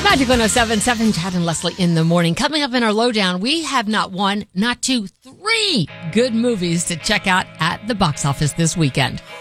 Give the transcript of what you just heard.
Magic 107.7, Chad and Leslie in the morning. Coming up in our lowdown, we have not one, not two, three good movies to check out at the box office this weekend.